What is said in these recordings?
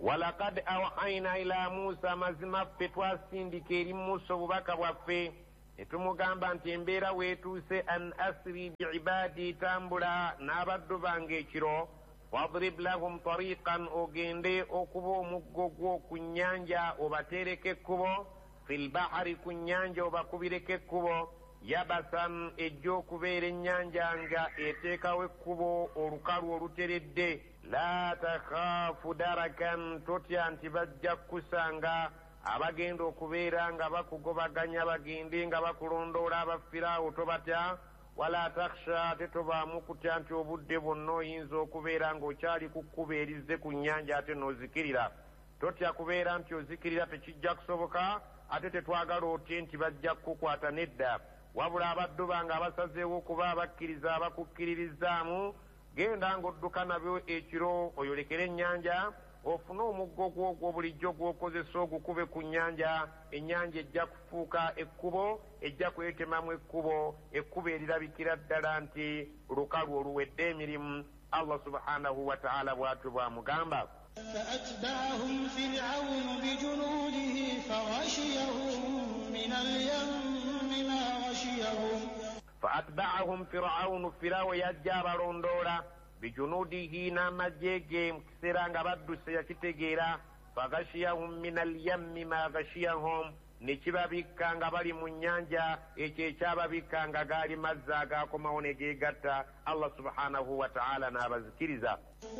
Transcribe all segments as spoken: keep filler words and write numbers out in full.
walaqad awhayna ila Musa mazima ffe twasindika eri Musa obubaka bwaffe ne tumugamba nti embeera weetuuse an asri biibadi tambula n'abaddu bange ekiro wadrib lahum tariqan ogende okuba omuggo gwo ku nnyanja obateereko ekkubo fil bahari ku nnyanja obakubireko ekkubo yabasan ejja okubeera ennyanja nga eteekawo ekkubo olukalu oluteredde la takhaafu darakan totya nti bajja kukusanga abagenda okubeera nga bakugobaganya bagende nga bakulondoola abafiraawo tobatya wala takhsha tetobaamu kutya nti obudde bwonna oyinza okubeera ng'okyali ku kkubo erizze ku nnyanja ate n'ozikirira totya kubeera nti ozikirira tekijja kusoboka ate tetwagala otye nti bajja kukukwata nedda wabula abaddu bange abasazeewo okuba abakkiriza abakukkiririzaamu genda ng'odduka nabyo ekiro oyolekere ennyanja ofune omuggo gwogwo bulijjo gw'okozesa ogukube ku nnyanja ennyanja ejja kufuuka ekkubo ejja kwetemamu ekkubo ekkubo erirabikira ddala nti lukalu oluwedde emirimu Allah subhanahu wa ta'ala bw'atyo bw'amugamba فأتبعهم فرعون بجنوده فغشيهم من اليم ما غشيهم فأتبعهم فرعون فرعون يجاب رندورا بجنوده نامجيجي مكسران بدو سيكتجيرا فغشيهم من اليم ما غشيهم nekiba bikka nga bali mu nnyanja ekyo ekyaba bikka nga gaali mazzi agaakomawo ne geegatta Allah subhanahu wa ta'ala n'abazikiriza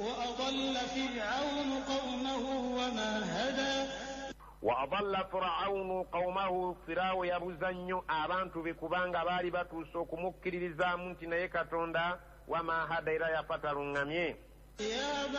wa adalla firawunu qawmahu firawo yabuza nnyo abantu be kubanga baali batuuse okumukkiririzaamu nti naye Katonda wama hada era yafa taluŋŋamye